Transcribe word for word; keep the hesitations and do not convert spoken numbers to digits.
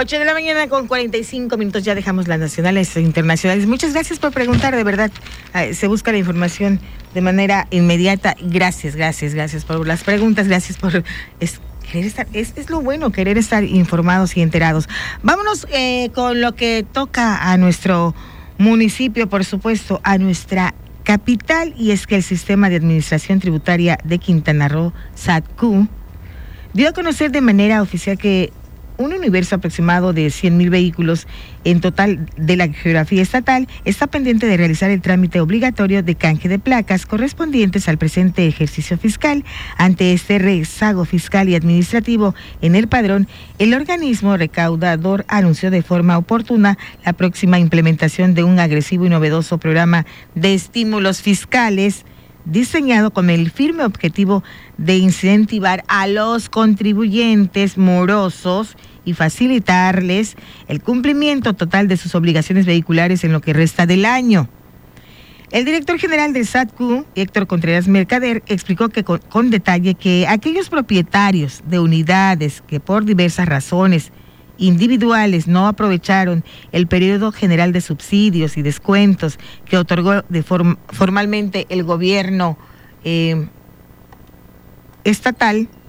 ocho de la mañana con cuarenta y cinco minutos, ya dejamos las nacionales e internacionales. Muchas gracias por preguntar, de verdad. Eh, se busca la información de manera inmediata. Gracias, gracias, gracias por las preguntas, gracias por... Es, querer estar, es, es lo bueno, querer estar informados y enterados. Vámonos eh, con lo que toca a nuestro municipio, por supuesto, a nuestra capital, y es que el Sistema de Administración Tributaria de Quintana Roo, SATCU, dio a conocer de manera oficial que un universo aproximado de cien mil vehículos en total de la geografía estatal está pendiente de realizar el trámite obligatorio de canje de placas correspondientes al presente ejercicio fiscal. Ante este rezago fiscal y administrativo en el padrón, el organismo recaudador anunció de forma oportuna la próxima implementación de un agresivo y novedoso programa de estímulos fiscales diseñado con el firme objetivo de incentivar a los contribuyentes morosos y facilitarles el cumplimiento total de sus obligaciones vehiculares en lo que resta del año. El director general del SATCU, Héctor Contreras Mercader, explicó que con, con detalle que aquellos propietarios de unidades que por diversas razones individuales no aprovecharon el periodo general de subsidios y descuentos que otorgó de form, formalmente el gobierno eh, estatal,